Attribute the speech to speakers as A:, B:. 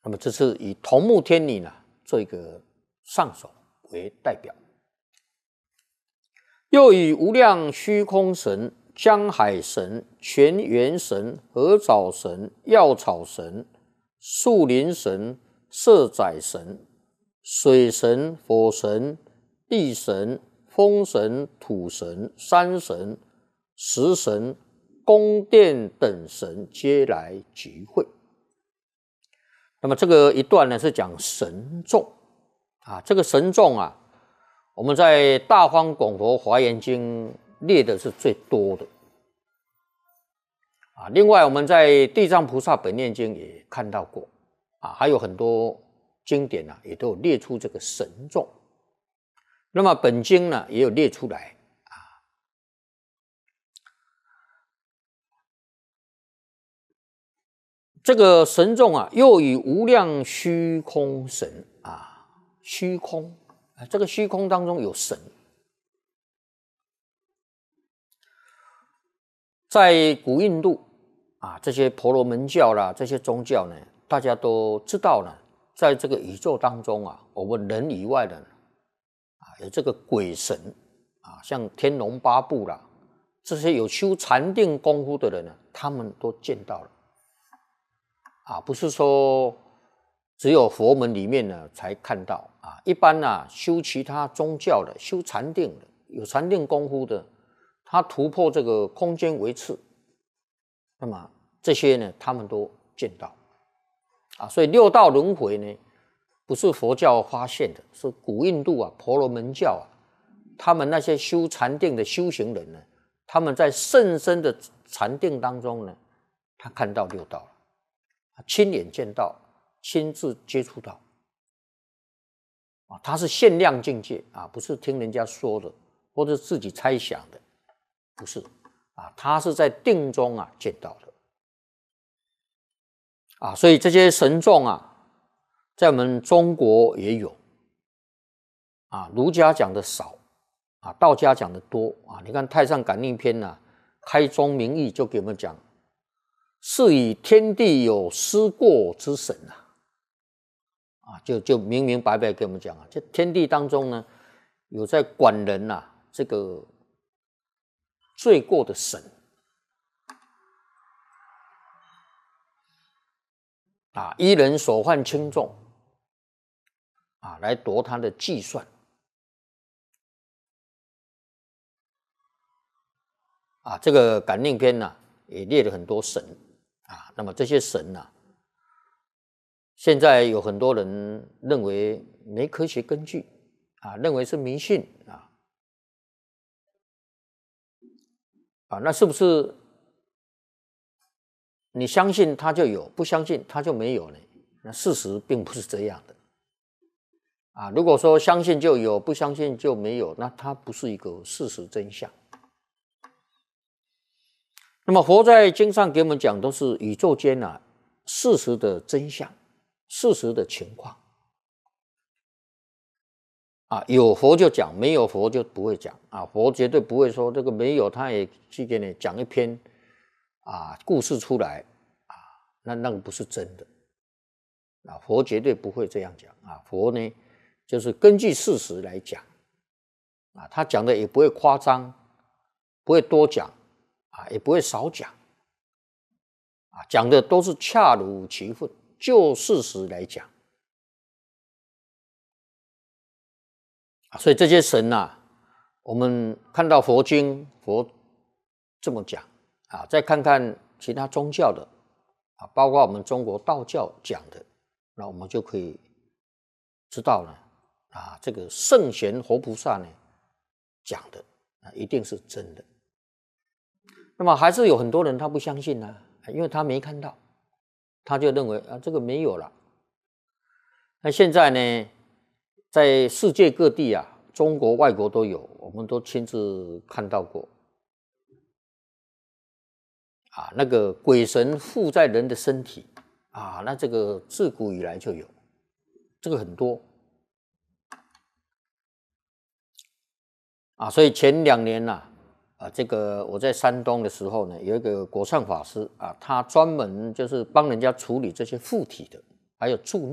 A: 那么这是以同木天女呢做一个上首为代表。又以无量虚空神、江海神、泉源神、合藻神、药草神、树林神、色宰神、水神、火神、地神、风神、土神、山神、石神、宫殿等神皆来集会。那么这个一段呢是讲神众啊，这个神众啊，我们在《大方广佛华严经》列的是最多的啊。另外我们在《地藏菩萨本愿经》也看到过啊，还有很多经典啊也都有列出这个神众。那么本经呢也有列出来啊。这个神众啊，又以无量虚空神啊，虚空啊，这个虚空当中有神。在古印度啊，这些婆罗门教啦，这些宗教呢，大家都知道呢，在这个宇宙当中啊，我们人以外的啊，有这个鬼神啊，像天龙八部啦，这些有修禅定功夫的人呢，他们都见到了。啊，不是说只有佛门里面呢才看到啊，一般呢修其他宗教的、修禅定的、有禅定功夫的，他突破这个空间维次，那么这些呢他们都见到啊，所以六道轮回呢不是佛教发现的，是古印度啊婆罗门教啊，他们那些修禅定的修行人呢，他们在甚深的禅定当中呢，他看到六道了。亲眼见到，亲自接触到啊，它是限量境界啊，不是听人家说的，或者自己猜想的，不是啊，他是在定中啊见到的啊，所以这些神众啊，在我们中国也有啊，儒家讲的少啊，道家讲的多啊。你看《太上感应篇》啊，开宗明义就给我们讲。是以天地有失过之神啊，就明明白白给我们讲啊，这天地当中呢，有在管人啊，这个罪过的神啊，依人所犯轻重啊，来夺他的计算啊。这个感应篇呢，也列了很多神。啊，那么这些神啊，现在有很多人认为没科学根据啊，认为是迷信啊，那是不是你相信它就有，不相信它就没有呢？那事实并不是这样的啊。如果说相信就有，不相信就没有，那它不是一个事实真相。那么佛在经上给我们讲都是宇宙间啊事实的真相，事实的情况啊，有佛就讲，没有佛就不会讲啊。佛绝对不会说这个没有，他也去给你讲一篇啊故事出来啊，那个不是真的啊。佛绝对不会这样讲啊。佛呢就是根据事实来讲啊，他讲的也不会夸张，不会多讲。啊，也不会少讲，啊，讲的都是恰如其分，就事实来讲，啊，所以这些神啊，我们看到佛经，佛这么讲啊，再看看其他宗教的啊，包括我们中国道教讲的，那我们就可以知道了啊，这个圣贤活菩萨呢讲的啊，一定是真的。那么还是有很多人他不相信呢，因为他没看到，他就认为啊这个没有了。那现在呢，在世界各地啊，中国、外国都有，我们都亲自看到过啊，那个鬼神附在人的身体啊，那这个自古以来就有，这个很多啊，所以前2年啊，这个我在山东的时候呢，有一个国善法师啊，他专门就是帮人家处理这些附体的， 还有助